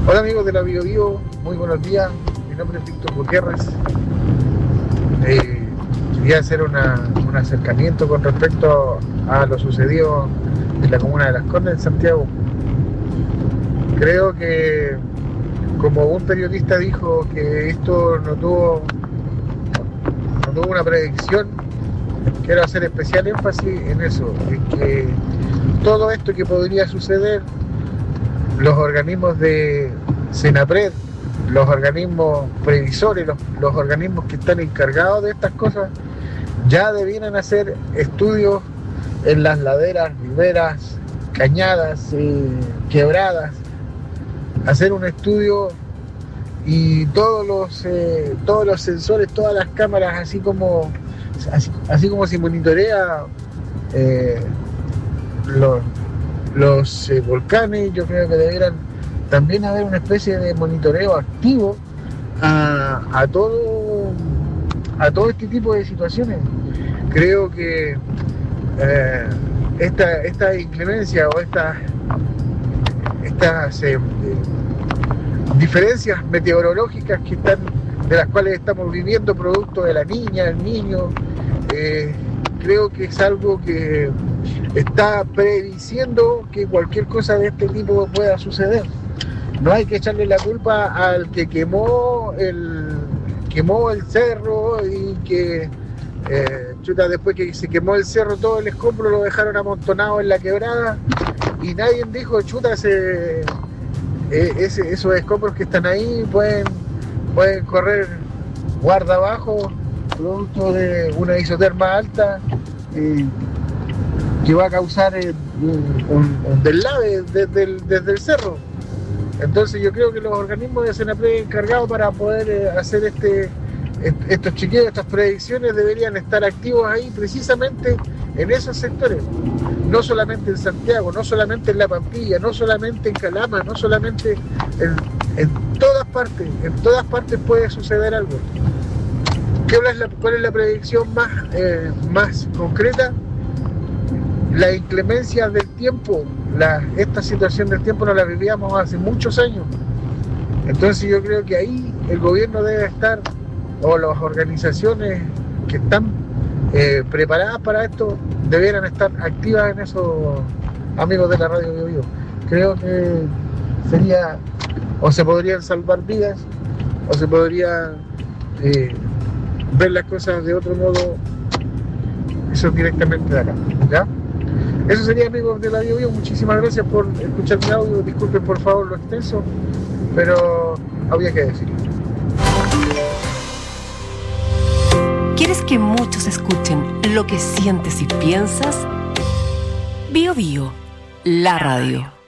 Hola amigos de la Bio, muy buenos días. Mi nombre es Víctor Gutiérrez. Quería hacer un acercamiento con respecto a lo sucedido en la comuna de Las Condes, en Santiago. Creo que, como un periodista dijo que esto no tuvo una predicción, quiero hacer especial énfasis en eso, en que todo esto que podría suceder, los organismos de Senapred, los organismos previsores, los organismos que están encargados de estas cosas, ya debieran hacer estudios en las laderas, riberas, cañadas, quebradas, hacer un estudio y todos los sensores, todas las cámaras, así como se monitorea los volcanes. Yo creo que debieran también haber una especie de monitoreo activo a todo este tipo de situaciones. Creo que esta inclemencia o estas diferencias meteorológicas de las cuales estamos viviendo producto de la niña, el niño, creo que es algo que está prediciendo que cualquier cosa de este tipo pueda suceder. No hay que echarle la culpa al que quemó el cerro y que después que se quemó el cerro, todo el escombro lo dejaron amontonado en la quebrada y nadie dijo, esos escombros que están ahí pueden correr guarda abajo producto de una isoterma alta que va a causar un deslave desde el cerro. Entonces yo creo que los organismos de Senapred encargados para poder hacer estos chequeos, estas predicciones, deberían estar activos ahí precisamente en esos sectores. No solamente en Santiago, no solamente en La Pampilla, no solamente en Calama, no solamente en todas partes puede suceder algo. ¿Cuál es la predicción más concreta? La inclemencia del tiempo. Esta situación del tiempo no la vivíamos hace muchos años. Entonces yo creo que ahí el gobierno debe estar, o las organizaciones que están preparadas para esto, debieran estar activas en eso, amigos de la Radio Bio. Creo que se podrían salvar vidas, o se podría ver las cosas de otro modo, eso directamente de acá, ¿ya? Eso sería, amigos de la Bio. Muchísimas gracias por escuchar mi audio. Disculpen por favor lo extenso, pero había que decirlo. ¿Quieres que muchos escuchen lo que sientes y piensas? Bio, la radio.